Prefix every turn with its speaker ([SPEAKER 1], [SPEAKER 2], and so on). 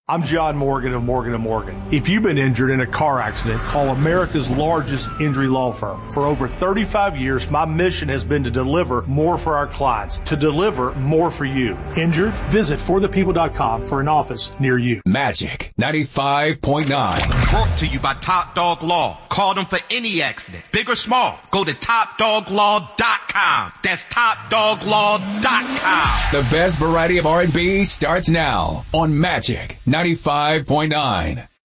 [SPEAKER 1] I'm John Morgan of Morgan & Morgan. If you've been injured in a car accident, call America's largest injury law firm. For over 35 years, my mission has been to deliver more for our clients, to deliver more for you. Injured? Visit forthepeople.com for an office near you.
[SPEAKER 2] Magic 95.9.
[SPEAKER 3] Brought to you by Top Dog Law. Call them for any accident, big or small. Go to TopDogLaw.com. That's TopDogLaw.com.
[SPEAKER 2] The best variety of R&B starts now on Magic 95.9.